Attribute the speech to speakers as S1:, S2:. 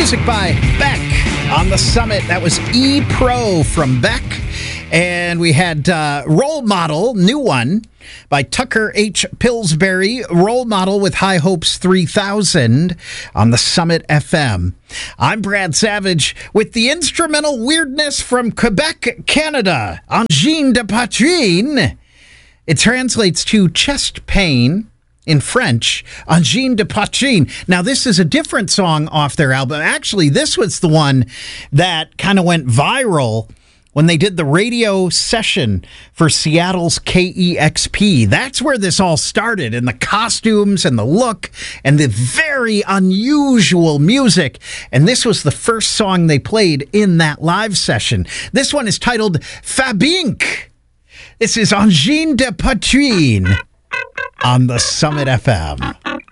S1: Music by Beck on the Summit. That was E-Pro from Beck. And we had Role Model, new one, by Tucker H. Pillsbury. Role Model with High Hopes 3000 on the Summit FM. I'm Brad Savage with the instrumental weirdness from Quebec, Canada. Angine de Poitrine. It translates to chest pain in French, Angine de Poitrine. Now, this is a different song off their album. Actually, this was the one that kind of went viral when they did the radio session for Seattle's KEXP. That's where this all started, and the costumes and the look and the very unusual music. And this was the first song they played in that live session. This one is titled Fabink. This is Angine de Poitrine on the Summit FM.